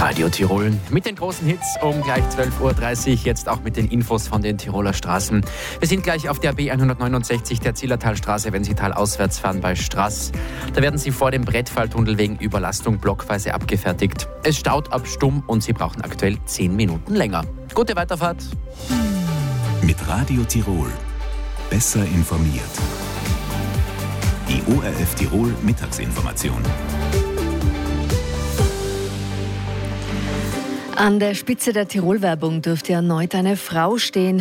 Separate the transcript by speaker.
Speaker 1: Radio Tirol mit den großen Hits um gleich 12.30 Uhr, jetzt auch mit den Infos von den Tiroler Straßen. Wir sind gleich auf der B169 der Zillertalstraße, wenn Sie talauswärts fahren bei Straß. Da werden Sie vor dem Brettfalltunnel wegen Überlastung blockweise abgefertigt. Es staut ab Stumm und Sie brauchen aktuell 10 Minuten länger. Gute Weiterfahrt.
Speaker 2: Mit Radio Tirol. Besser informiert. Die ORF Tirol Mittagsinformation.
Speaker 3: An der Spitze der Tirol-Werbung dürfte erneut eine Frau stehen.